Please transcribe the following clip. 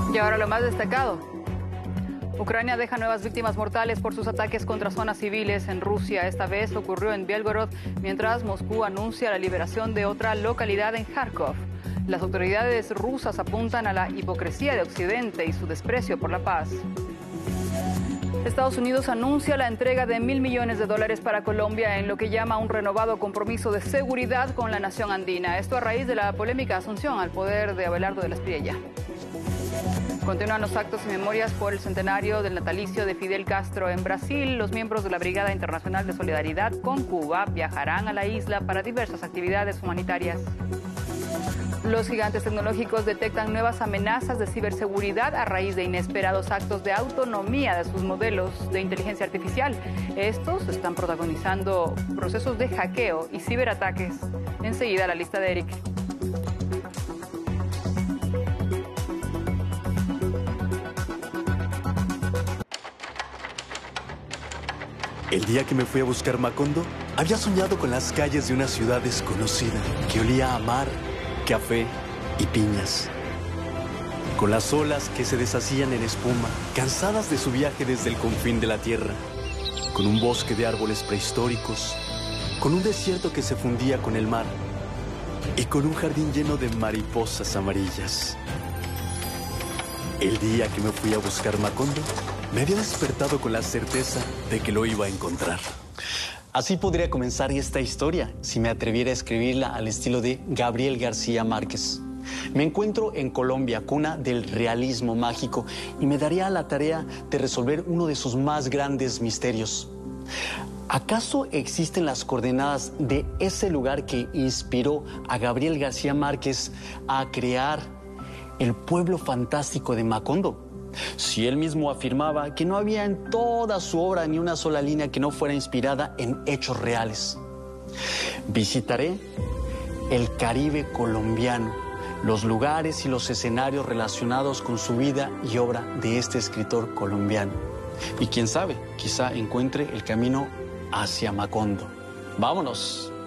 Y ahora lo más destacado. Ucrania deja nuevas víctimas mortales por sus ataques contra zonas civiles en Rusia. Esta vez ocurrió en Belgorod, mientras Moscú anuncia la liberación de otra localidad en Kharkov. Las autoridades rusas apuntan a la hipocresía de Occidente y su desprecio por la paz. Estados Unidos anuncia la entrega de $1.000 millones para Colombia en lo que llama un renovado compromiso de seguridad con la nación andina. Esto a raíz de la polémica asunción al poder de Abelardo de la Espriella. Continúan los actos y memorias por el centenario del natalicio de Fidel Castro en Brasil. Los miembros de la Brigada Internacional de Solidaridad con Cuba viajarán a la isla para diversas actividades humanitarias. Los gigantes tecnológicos detectan nuevas amenazas de ciberseguridad a raíz de inesperados actos de autonomía de sus modelos de inteligencia artificial. Estos están protagonizando procesos de hackeo y ciberataques. Enseguida la lista de Eric. El día que me fui a buscar Macondo, había soñado con las calles de una ciudad desconocida que olía a mar, café y piñas. Con las olas que se deshacían en espuma, cansadas de su viaje desde el confín de la tierra. Con un bosque de árboles prehistóricos, con un desierto que se fundía con el mar y con un jardín lleno de mariposas amarillas. El día que me fui a buscar Macondo, me había despertado con la certeza de que lo iba a encontrar. Así podría comenzar esta historia si me atreviera a escribirla al estilo de Gabriel García Márquez. Me encuentro en Colombia, cuna del realismo mágico, y me daría a la tarea de resolver uno de sus más grandes misterios. ¿Acaso existen las coordenadas de ese lugar que inspiró a Gabriel García Márquez a crear el pueblo fantástico de Macondo? Si él mismo afirmaba que no había en toda su obra ni una sola línea que no fuera inspirada en hechos reales. Visitaré el Caribe colombiano, los lugares y los escenarios relacionados con su vida y obra de este escritor colombiano. Y quién sabe, quizá encuentre el camino hacia Macondo. ¡Vámonos!